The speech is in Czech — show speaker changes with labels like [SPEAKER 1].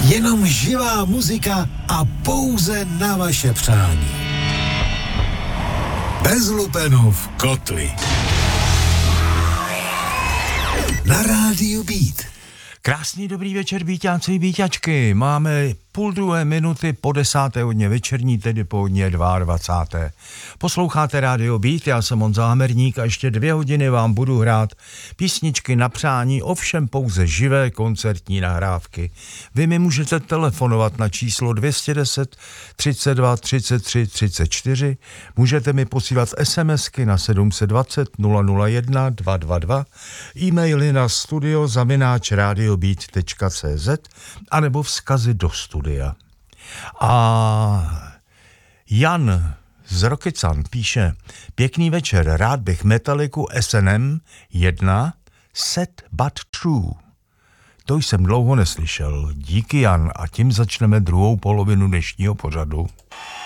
[SPEAKER 1] Jenom živá muzika a pouze na vaše přání. Bez lupenů v kotli. Na rádiu Beat.
[SPEAKER 2] Krásný dobrý večer, Bíťáci, Bíťačky. Máme 11:30 po 10. hodně večerní, tedy po hodně 22. Posloucháte rádio Beat, já jsem Honza Hamerník a ještě 2 hodiny vám budu hrát písničky na přání, ovšem pouze živé koncertní nahrávky. Vy mi můžete telefonovat na číslo 210 32 33 34, můžete mi posílat SMSky na 720 001 222, e-maily na studio@radiobeat.cz anebo vzkazy do studia. A Jan z Rokycan píše: pěkný večer, rád bych Metallicu SNM 1 Sad But True. To jsem dlouho neslyšel. Díky, Jan, a tím začneme druhou polovinu dnešního pořadu.